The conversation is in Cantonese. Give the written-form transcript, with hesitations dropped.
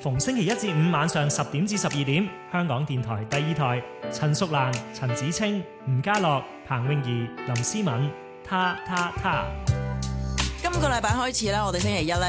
逢星期一至五晚上10點至12點，香港電台第二台，陳淑蘭、陳子清、吳家樂、彭詠儀、林思敏，他。今個禮拜開始咧，我哋星期一咧